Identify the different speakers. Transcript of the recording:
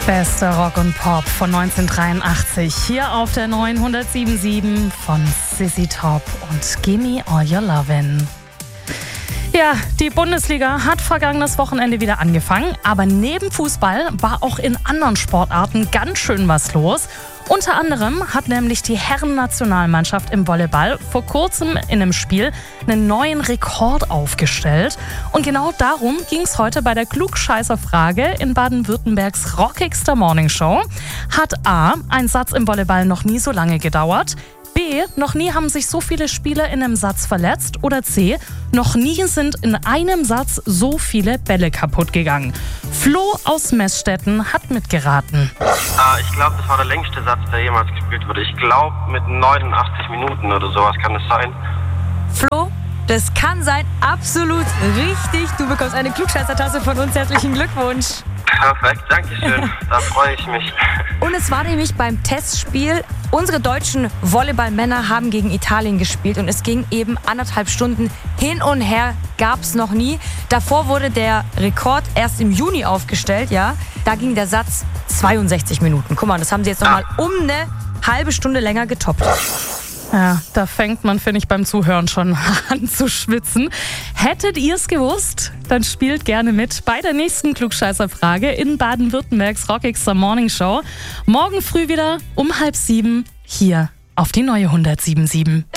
Speaker 1: Bester Rock und Pop von 1983 hier auf der neuen 107.7 von Sissy Top und Gimme All Your Lovin'. Ja, die Bundesliga hat vergangenes Wochenende wieder angefangen, aber neben Fußball war auch in anderen Sportarten ganz schön was los. Unter anderem hat nämlich die Herren-Nationalmannschaft im Volleyball vor kurzem in einem Spiel einen neuen Rekord aufgestellt. Und genau darum ging es heute bei der Klugscheißer-Frage in Baden-Württembergs rockigster Morningshow. Hat A, ein Satz im Volleyball noch nie so lange gedauert? B, noch nie haben sich so viele Spieler in einem Satz verletzt? Oder C, noch nie sind in einem Satz so viele Bälle kaputt gegangen? Flo aus Meßstetten hat mitgeraten.
Speaker 2: Ich glaube, das war der längste Satz, der jemals gespielt wurde. Ich glaube, mit 89 Minuten oder sowas kann es sein.
Speaker 3: Flo, das kann sein. Absolut richtig. Du bekommst eine Klugscheißer-Tasse von uns. Herzlichen Glückwunsch.
Speaker 2: Perfekt, danke schön. Da freue ich mich.
Speaker 3: Und es war nämlich beim Testspiel. Unsere deutschen Volleyballmänner haben gegen Italien gespielt und es ging eben 1,5 Stunden hin und her, gab es noch nie. Davor wurde der Rekord erst im Juni aufgestellt, ja. Da ging der Satz 62 Minuten. Guck mal, das haben sie jetzt nochmal um eine halbe Stunde länger getoppt.
Speaker 1: Ja, da fängt man, finde ich, beim Zuhören schon an zu schwitzen. Hättet ihr es gewusst? Dann spielt gerne mit bei der nächsten Klugscheißer-Frage in Baden-Württembergs rockigster Morningshow. Morgen früh wieder um 6:30 hier auf die neue 107.7.